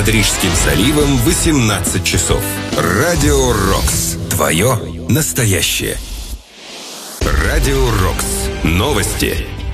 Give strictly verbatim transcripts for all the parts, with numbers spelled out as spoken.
Над Рижским заливом восемнадцать часов. Радио Рокс. Твое настоящее. Радио Рокс. Новости.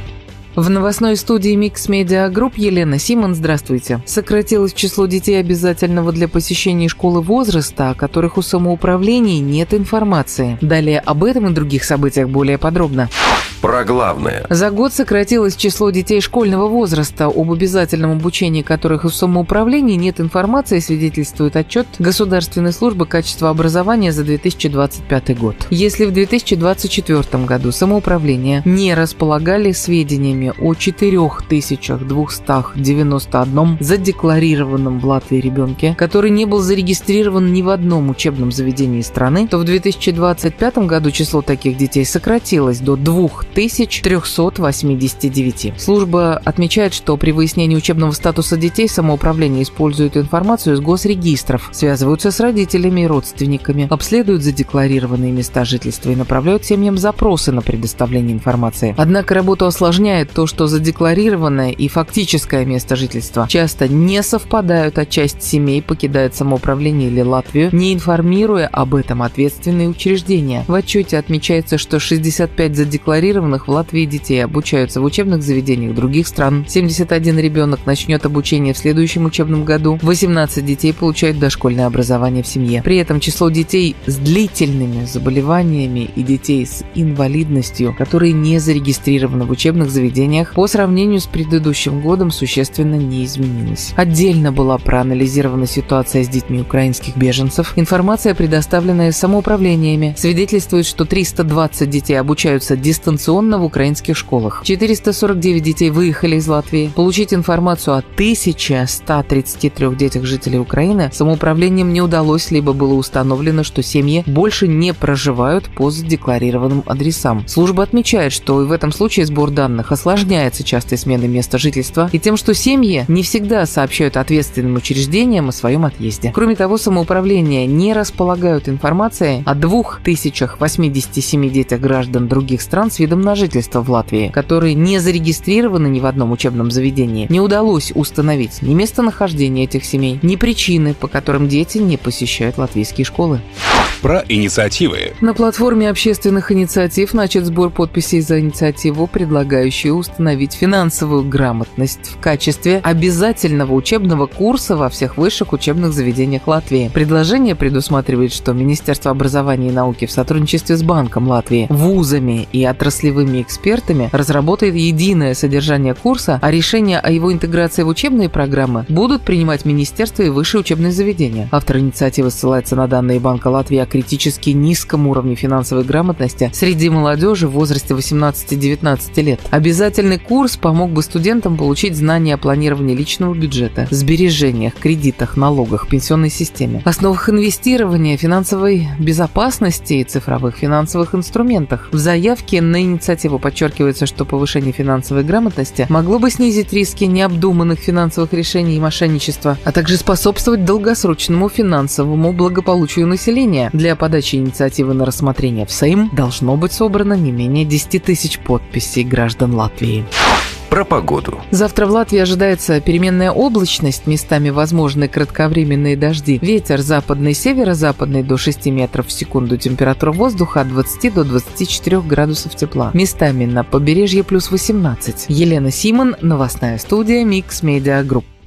В новостной студии Mix Media Group Елена Симон, здравствуйте. Сократилось число детей обязательного для посещения школы возраста, о которых у самоуправлений нет информации. Далее об этом и других событиях более подробно. Про главное. За год сократилось число детей школьного возраста, об обязательном обучении которых у самоуправлений нет информации, свидетельствует отчет Государственной службы качества образования за две тысячи двадцать пятый год. Если в две тысячи двадцать четвёртом году самоуправления не располагали сведениями о четыре тысячи двести девяносто один задекларированном в Латвии ребенке, который не был зарегистрирован ни в одном учебном заведении страны, то в две тысячи двадцать пятом году число таких детей сократилось до двух тысяч трёхсот восьмидесяти девяти. Служба отмечает, что при выяснении учебного статуса детей самоуправление использует информацию из госрегистров, связываются с родителями и родственниками, обследуют задекларированные места жительства и направляют семьям запросы на предоставление информации. Однако работу осложняет то, что задекларированное и фактическое место жительства часто не совпадают, а часть семей покидает самоуправление или Латвию, не информируя об этом ответственные учреждения. В отчете отмечается, что шестьдесят пять задекларированных в Латвии детей обучаются в учебных заведениях других стран. семьдесят один ребенок начнет обучение в следующем учебном году. восемнадцать детей получают дошкольное образование в семье. При этом число детей с длительными заболеваниями и детей с инвалидностью, которые не зарегистрированы в учебных заведениях, по сравнению с предыдущим годом существенно не изменилось. Отдельно была проанализирована ситуация с детьми украинских беженцев. Информация, предоставленная самоуправлениями, свидетельствует, что триста двадцать детей обучаются дистанционно в украинских школах. четыреста сорок девять детей выехали из Латвии. Получить информацию о тысяче ста тридцати трёх детях жителей Украины самоуправлением не удалось, либо было установлено, что семьи больше не проживают по задекларированным адресам. Служба отмечает, что и в этом случае сбор данных осложняется частой сменой места жительства и тем, что семьи не всегда сообщают ответственным учреждениям о своем отъезде. Кроме того, самоуправления не располагают информацией о двух тысячах восьмидесяти семи детях граждан других стран с видом на жительство в Латвии, которые не зарегистрированы ни в одном учебном заведении. Не удалось установить ни местонахождение этих семей, ни причины, по которым дети не посещают латвийские школы. Про инициативы. На платформе общественных инициатив начат сбор подписей за инициативу, предлагающую установить финансовую грамотность в качестве обязательного учебного курса во всех высших учебных заведениях Латвии. Предложение предусматривает, что Министерство образования и науки в сотрудничестве с Банком Латвии, вузами и отраслевыми экспертами разработает единое содержание курса, а решения о его интеграции в учебные программы будут принимать министерства и высшие учебные заведения. Автор инициативы ссылается на данные Банка Латвии о критически низком уровне финансовой грамотности среди молодежи в возрасте восемнадцати-девятнадцати лет. Обязательный курс помог бы студентам получить знания о планировании личного бюджета, сбережениях, кредитах, налогах, пенсионной системе, основах инвестирования, финансовой безопасности и цифровых финансовых инструментах. В заявке на инициативу подчеркивается, что повышение финансовой грамотности могло бы снизить риски необдуманных финансовых решений и мошенничества, а также способствовать долгосрочному финансовому благополучию населения. Для подачи инициативы на рассмотрение в Сейм должно быть собрано не менее десяти тысяч подписей граждан Латвии. Про погоду. Завтра в Латвии ожидается переменная облачность, местами возможны кратковременные дожди. Ветер западный, северо-западный до шести метров в секунду. Температура воздуха от двадцати до двадцати четырёх градусов тепла. Местами на побережье плюс восемнадцать. Елена Симон, новостная студия Mix Media Group.